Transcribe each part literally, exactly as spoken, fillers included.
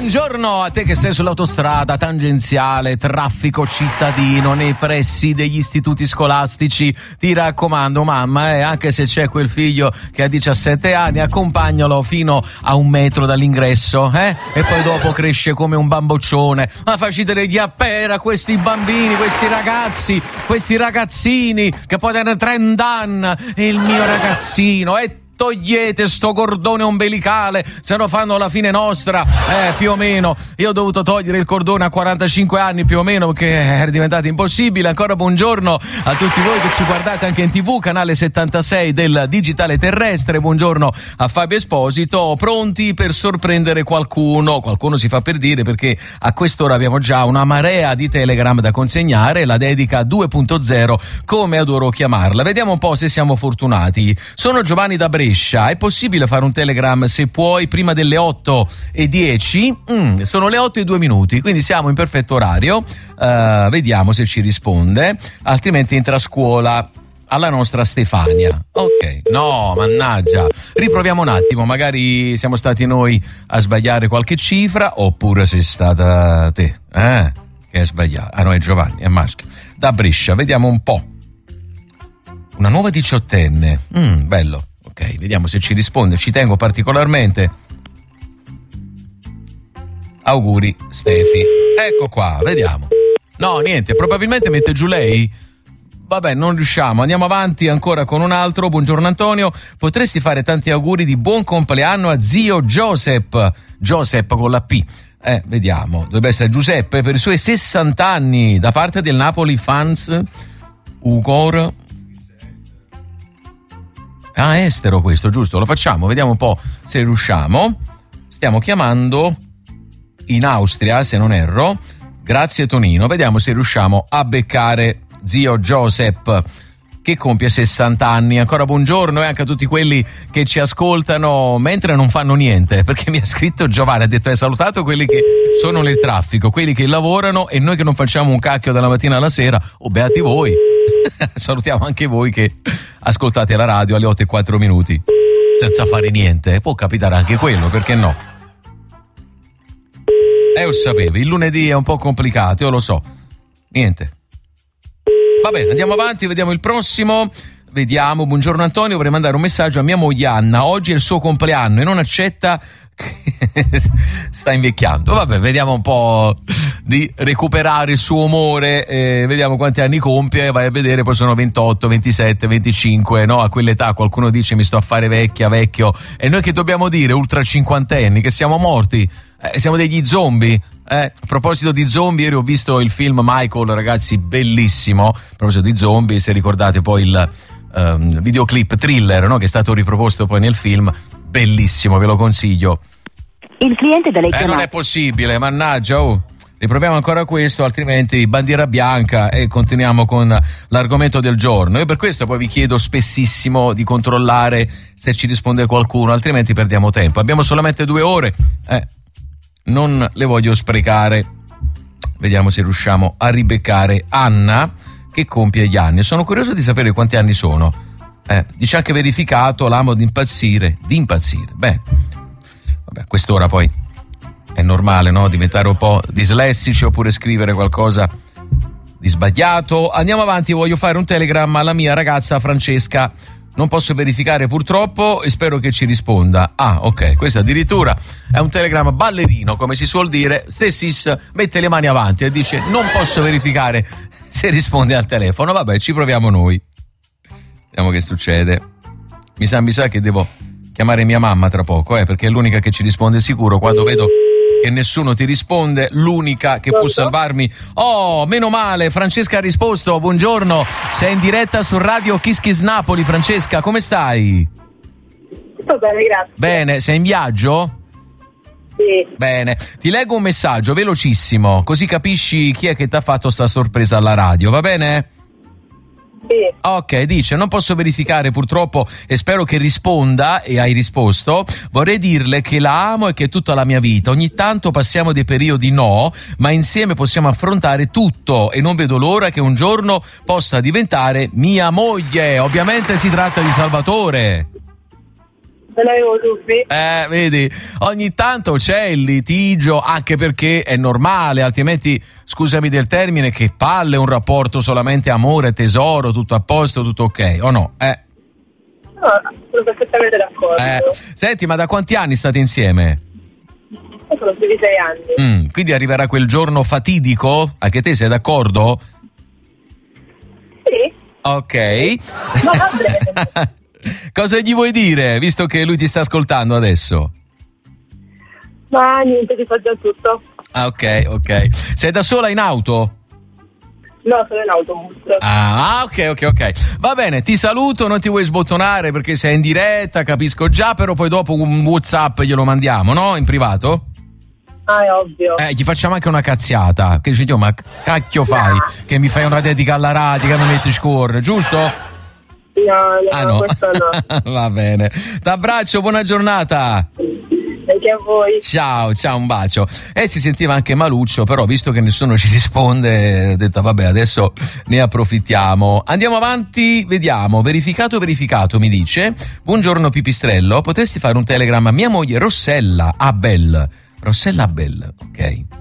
Buongiorno a te che sei sull'autostrada tangenziale, traffico cittadino nei pressi degli istituti scolastici. Ti raccomando, mamma, eh, anche se c'è quel figlio che ha diciassette anni, accompagnalo fino a un metro dall'ingresso, eh? E poi dopo cresce come un bamboccione. Ma facite degli appera a questi bambini, questi ragazzi, questi ragazzini che poi hanno trenta anni. Il mio ragazzino è togliete sto cordone ombelicale, se no fanno la fine nostra, eh, più o meno. Io ho dovuto togliere il cordone a quarantacinque anni più o meno perché era diventato impossibile. Ancora buongiorno a tutti voi che ci guardate anche in tv, canale settantasei del digitale terrestre. Buongiorno a Fabio Esposito, pronti per sorprendere qualcuno. Qualcuno si fa per dire, perché a quest'ora abbiamo già una marea di telegram da consegnare, la dedica due punto zero, come adoro chiamarla. Vediamo un po' se siamo fortunati. Sono Giovanni da Brescia. È possibile fare un telegram, se puoi, prima delle otto e dieci? Mm, sono le otto e due minuti, quindi siamo in perfetto orario. Uh, vediamo se ci risponde, altrimenti entra a scuola alla nostra Stefania. Ok, no, mannaggia. Riproviamo un attimo, magari siamo stati noi a sbagliare qualche cifra, oppure sei stata te, eh? Che hai sbagliato. Ah no, è Giovanni, è maschio. Da Brescia, vediamo un po'. Una nuova diciottenne. Mm, bello. Ok, vediamo se ci risponde, ci tengo particolarmente. Auguri Stefi. Ecco qua, vediamo. No, niente, probabilmente mette giù lei. Vabbè, non riusciamo, andiamo avanti ancora con un altro. Buongiorno Antonio, potresti fare tanti auguri di buon compleanno a zio Joseph. Joseph con la P. Eh, vediamo, dovrebbe essere Giuseppe, per i suoi sessanta anni, da parte del Napoli Fans Ugor. Ah, estero questo, giusto, lo facciamo, vediamo un po' se riusciamo. Stiamo chiamando in Austria, se non erro. Grazie Tonino, vediamo se riusciamo a beccare zio Joseph, che compie sessanta anni. Ancora buongiorno e anche a tutti quelli che ci ascoltano mentre non fanno niente, perché mi ha scritto Giovanni, ha detto hai salutato quelli che sono nel traffico, quelli che lavorano e noi che non facciamo un cacchio dalla mattina alla sera. Oh, beati voi. Salutiamo anche voi che ascoltate la radio alle otto e quattro minuti senza fare niente. Può capitare anche quello, perché no? Eh, lo sapevi, il lunedì è un po' complicato, io lo so. Niente. Va bene, andiamo avanti, vediamo il prossimo. Vediamo, buongiorno Antonio, vorrei mandare un messaggio a mia moglie Anna. Oggi è il suo compleanno e non accetta, sta invecchiando. Vabbè, vediamo un po' di recuperare il suo umore, eh, vediamo quanti anni compie, vai a vedere, poi sono ventotto, ventisette, venticinque, no? A quell'età qualcuno dice mi sto a fare vecchia, vecchio, e noi che dobbiamo dire, ultra cinquantenni, che siamo morti, eh, siamo degli zombie. Eh, a proposito di zombie, ieri ho visto il film Michael, ragazzi, bellissimo. A proposito di zombie, se ricordate poi il um, videoclip Thriller, no? Che è stato riproposto poi nel film, bellissimo, ve lo consiglio. Il cliente da lei Eh, chiamato. non è possibile, mannaggia, oh. Riproviamo ancora questo, altrimenti bandiera bianca e continuiamo con l'argomento del giorno. Io per questo poi vi chiedo spessissimo di controllare se ci risponde qualcuno, altrimenti perdiamo tempo. Abbiamo solamente due ore, eh. Non le voglio sprecare. Vediamo se riusciamo a ribeccare Anna, che compie gli anni. Sono curioso di sapere quanti anni sono. Eh, dice anche verificato, l'amo di impazzire. Di impazzire. Beh, vabbè, a quest'ora poi è normale, no? Diventare un po' dislessici oppure scrivere qualcosa di sbagliato. Andiamo avanti, voglio fare un telegram alla mia ragazza Francesca. Non posso verificare purtroppo e spero che ci risponda. Ah, ok, questo addirittura è un telegramma ballerino, come si suol dire. Stessis mette le mani avanti e dice non posso verificare se risponde al telefono. Vabbè, ci proviamo noi. Vediamo che succede. Mi sa, mi sa che devo chiamare mia mamma tra poco, eh, perché è l'unica che ci risponde sicuro. Quando vedo che nessuno ti risponde, l'unica che può salvarmi. Oh, meno male, Francesca ha risposto. Buongiorno, sei in diretta su Radio Kiss Kiss Napoli. Francesca, come stai? Tutto bene, grazie. Bene, sei in viaggio? Sì. Bene, ti leggo un messaggio velocissimo, così capisci chi è che ti ha fatto sta sorpresa alla radio, va bene? Sì. Ok, dice non posso verificare purtroppo e spero che risponda, e hai risposto. Vorrei dirle che la amo e che è tutta la mia vita. Ogni tanto passiamo dei periodi no, ma insieme possiamo affrontare tutto e non vedo l'ora che un giorno possa diventare mia moglie. Ovviamente si tratta di Salvatore. Non avevo dubbi. Eh, vedi, ogni tanto c'è il litigio, anche perché è normale, altrimenti, scusami del termine, che palle un rapporto solamente amore, tesoro, tutto a posto, tutto ok, o no? Eh. No, sono perfettamente d'accordo. Eh. Senti, ma da quanti anni state insieme? Io sono più di sei anni. Mm, quindi arriverà quel giorno fatidico? Anche te sei d'accordo? Sì. Ok. Ma va bene. Cosa gli vuoi dire, visto che lui ti sta ascoltando adesso? Ma niente, ti so già tutto. Ah, ok, ok. Sei da sola in auto? No, sono in autobus. Ah, ok, ok, ok. Va bene, ti saluto, non ti vuoi sbottonare perché sei in diretta, capisco già, però poi dopo un WhatsApp glielo mandiamo, no? In privato? Ah, è ovvio. Eh, gli facciamo anche una cazziata. Che dici, ma cacchio fai? No. Che mi fai una dedica alla radio, che mi metti scorre, giusto? No, no, Ah no, questo no. va bene. T'abbraccio, buona giornata. Anche a voi. Ciao, ciao, un bacio. E si sentiva anche maluccio, però visto che nessuno ci risponde, ho detto vabbè, adesso ne approfittiamo. Andiamo avanti, vediamo. Verificato, verificato, mi dice. Buongiorno Pipistrello, potresti fare un telegram a mia moglie Rossella Abel. Rossella Abel, ok.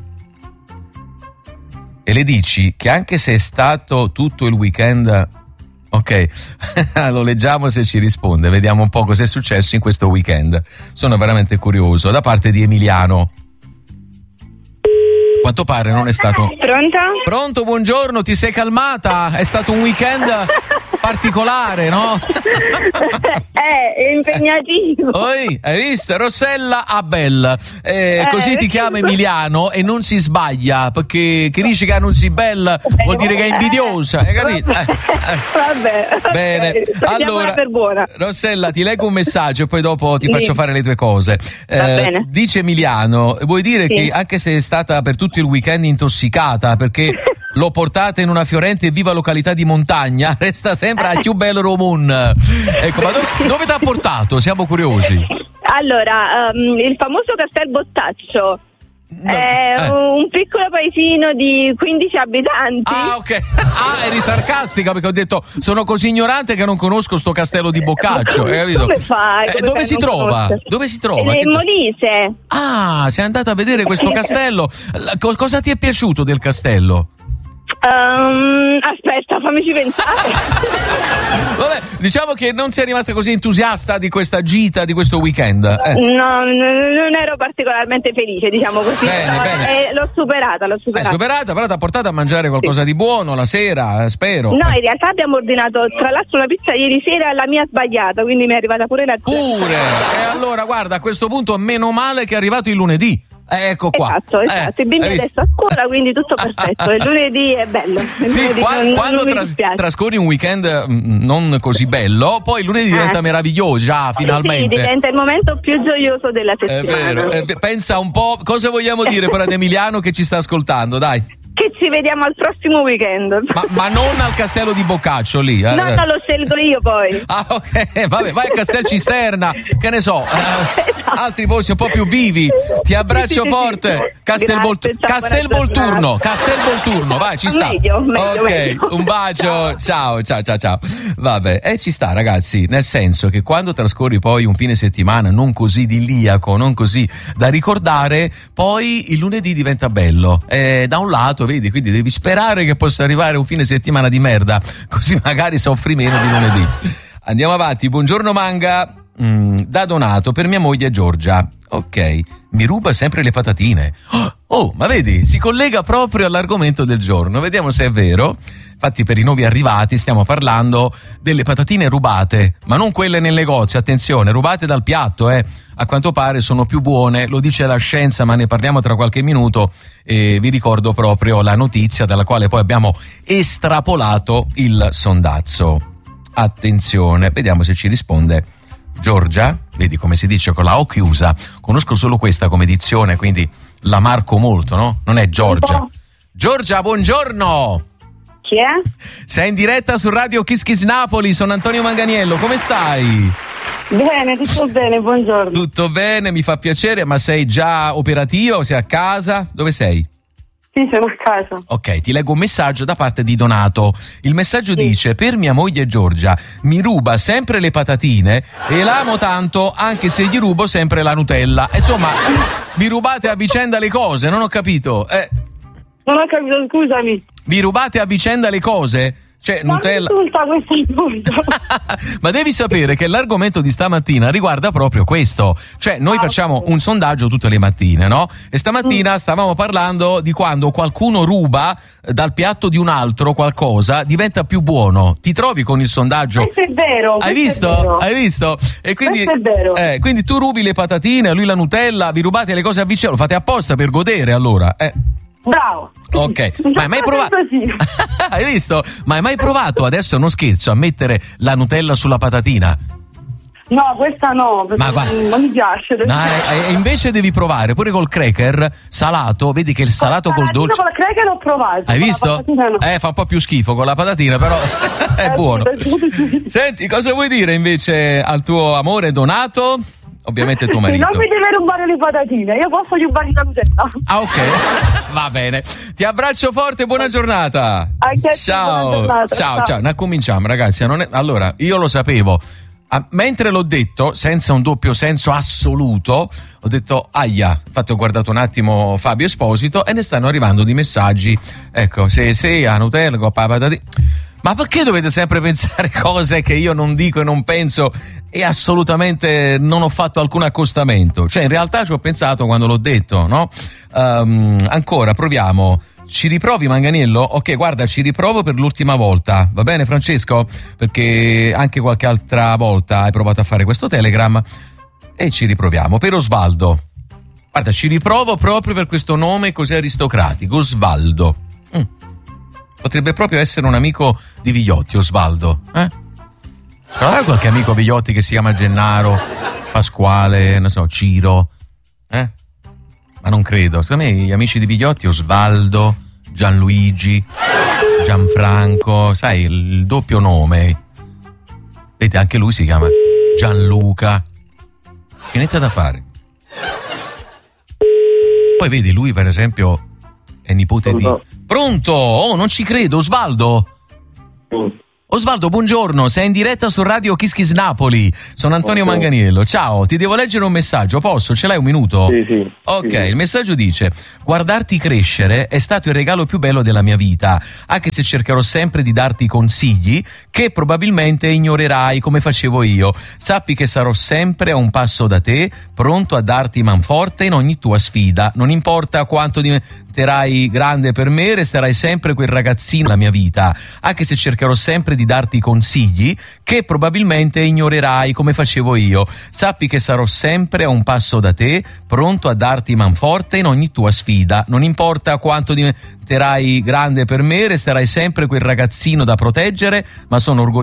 E le dici che anche se è stato tutto il weekend... Ok, lo leggiamo se ci risponde, vediamo un po' cosa è successo in questo weekend. Sono veramente curioso, da parte di Emiliano. Quanto pare non è stato... Pronto? Pronto, buongiorno, ti sei calmata? È stato un weekend particolare, no? È impegnativo. Oi, hai visto? Rossella Abel, eh, Eh, così ti chiama Emiliano e non si sbaglia, perché chi dice che non si bella vuol dire che è invidiosa, hai capito? Eh, eh. Vabbè. Bene, Prendiamola allora per buona. Rossella, ti leggo un messaggio e poi dopo ti Sì. faccio fare le tue cose. Va bene. Dice Emiliano, vuoi dire Sì. che anche se è stata per tutto il weekend intossicata, perché l'ho portata in una fiorente e viva località di montagna, resta sempre a più bello Romun. Ecco, ma dove, dove ti ha portato? Siamo curiosi. Allora, um, il famoso Castel Bottaccio No, è eh. un piccolo paesino di quindici abitanti. Ah, ok. Ah, eri sarcastica perché ho detto sono così ignorante che non conosco sto castello di Boccaccio. Hai capito? Come fai? Eh, Come dove fai a si non trova? conoscere? Dove si trova? È Che- in Molise. Ah, sei andata a vedere questo castello. La- co- cosa ti è piaciuto del castello? Um, aspetta, fammici pensare. Vabbè, diciamo che non sei rimasta così entusiasta di questa gita, di questo weekend. Eh. No, n- non ero particolarmente felice, diciamo così. Bene, bene. Eh, l'ho superata, l'ho È superata. superata, però ti ha portato a mangiare qualcosa di buono la sera, eh, spero. No, Eh. in realtà abbiamo ordinato tra l'altro una pizza ieri sera e la mia sbagliata, quindi mi è arrivata pure la Pure. E allora, guarda, a questo punto meno male che è arrivato il lunedì. Ecco qua. Esatto, esatto. Eh, I bimbi hai visto? adesso a scuola, quindi tutto perfetto. Il lunedì è bello. Il Sì, lunedì qua- non, quando non mi tras- dispiace. trascorri un weekend mm, non così bello, poi il lunedì diventa Eh. meraviglioso, già Sì, finalmente. diventa il momento più gioioso della È settimana. vero, è ve- pensa un po', cosa vogliamo dire per ad Emiliano che ci sta ascoltando, dai. Che ci vediamo al prossimo weekend. Ma, ma non al castello di Boccaccio lì. Eh. No, no, lo scelgo io poi. Ah, ok, vabbè, vai a Castel Cisterna, che ne so, eh, altri posti un po' più vivi. Ti abbraccio Sì, sì, sì, forte. sì. Castel, Grazie, Volt- ciao, Castel buona Volturno, giornata. Castel Volturno, vai, ci sta. Meglio, meglio, ok, meglio. un bacio, ciao, ciao, ciao, ciao. Vabbè, e ci sta, ragazzi, nel senso che quando trascorri poi un fine settimana non così idilliaco, non così da ricordare, poi il lunedì diventa bello. E da un lato, vedi, quindi devi sperare che possa arrivare un fine settimana di merda, così magari soffri meno di lunedì. Andiamo avanti, buongiorno Manga. Mm, da Donato per mia moglie Giorgia. Ok, mi ruba sempre le patatine. Oh, oh, ma vedi, si collega proprio all'argomento del giorno. Vediamo se è vero. Infatti per i nuovi arrivati stiamo parlando delle patatine rubate, ma non quelle nel negozio, attenzione, rubate dal piatto, eh. A quanto pare sono più buone, lo dice la scienza, ma ne parliamo tra qualche minuto e vi ricordo proprio la notizia dalla quale poi abbiamo estrapolato il sondazzo. Attenzione, vediamo se ci risponde Giorgia, vedi come si dice con la O chiusa, conosco solo questa come edizione, quindi la marco molto, no? Non è Giorgia. Giorgia, buongiorno! Chi è? Sei in diretta su Radio Kiss Kiss Napoli, sono Antonio Manganiello, come stai? Bene, tutto bene, buongiorno. Tutto bene, mi fa piacere, ma sei già operativa o sei a casa? Dove sei? Sì, sono a casa. Ok, ti leggo un messaggio da parte di Donato. Il messaggio Sì. dice: per mia moglie Giorgia mi ruba sempre le patatine e la amo tanto anche se gli rubo sempre la Nutella. Insomma, vi rubate a vicenda le cose, non ho capito. Eh, Non ho capito, scusami. vi rubate a vicenda le cose? Cioè, Ma Nutella... mi insulta questo insulto. Ma devi sapere che l'argomento di stamattina riguarda proprio questo. Cioè, noi Ah, facciamo ok. un sondaggio tutte le mattine, no? E stamattina stavamo parlando di quando qualcuno ruba eh, dal piatto di un altro qualcosa, diventa più buono. Ti trovi con il sondaggio? Questo è vero. Hai questo è visto? vero. Hai visto? E quindi, Questo è vero. eh, quindi tu rubi le patatine, lui la Nutella, vi rubate le cose a vicenda, lo fate apposta per godere allora. Eh. Bravo. Ok, ma hai mai provato? Così. Hai visto? Ma hai mai provato, adesso non scherzo, a mettere la Nutella sulla patatina? No, questa no, perché Ma guarda- non mi piace. No, e, e invece devi provare pure col cracker salato, vedi che il salato col dolce. Con la cracker l'ho provato. Hai con la visto? patatina no. Eh, fa un po' più schifo con la patatina, però è Eh, buono. sì, sì. Senti, cosa vuoi dire invece al tuo amore Donato? Ovviamente tuo Sì, marito. non mi deve rubare le patatine, io posso rubargli la Nutella. Ah, ok, va bene. Ti abbraccio forte, buona giornata. Anche a te, Ciao, buona giornata. ciao, Ciao. ciao. Ne cominciamo, ragazzi. Non è... Allora, io lo sapevo. Ah, mentre l'ho detto, senza un doppio senso assoluto, ho detto, aia, infatti ho guardato un attimo Fabio Esposito e ne stanno arrivando di messaggi. Ecco, se sei a Nutella, con patatine. Ma perché dovete sempre pensare cose che io non dico e non penso e assolutamente non ho fatto alcun accostamento? Cioè, in realtà ci ho pensato quando l'ho detto, no? Um, ancora, proviamo. Ci riprovi, Manganiello? Ok, guarda, ci riprovo per l'ultima volta. Va bene, Francesco? Perché anche qualche altra volta hai provato a fare questo Telegram e ci riproviamo. Per Osvaldo. Guarda, ci riprovo proprio per questo nome così aristocratico, Osvaldo. Mm. Potrebbe proprio essere un amico di Vigliotti, Osvaldo. Eh? C'è qualche amico Vigliotti che si chiama Gennaro, Pasquale, non so, Ciro? Eh? Ma non credo. Secondo me gli amici di Vigliotti, Osvaldo, Gianluigi, Gianfranco, sai, il doppio nome. Vedete, anche lui si chiama Gianluca. Che niente da fare. Poi vedi, lui per esempio è nipote Pronto? di... Pronto? Oh, non ci credo, Osvaldo. Osvaldo, buongiorno, sei in diretta su Radio Kiss Kiss Napoli. Sono Antonio Buongiorno. Manganiello. Ciao, ti devo leggere un messaggio, posso? Ce l'hai un minuto? Sì, sì. Ok, Sì. il messaggio dice: guardarti crescere è stato il regalo più bello della mia vita, anche se cercherò sempre di darti consigli che probabilmente ignorerai come facevo io. Sappi che sarò sempre a un passo da te, pronto a darti manforte in ogni tua sfida. Non importa quanto diventerai grande per me, resterai sempre quel ragazzino della mia vita, anche se cercherò sempre di darti consigli che probabilmente ignorerai come facevo io. Sappi che sarò sempre a un passo da te, pronto a darti manforte in ogni tua sfida. Non importa quanto diventerai grande per me, resterai sempre quel ragazzino da proteggere, ma sono orgoglioso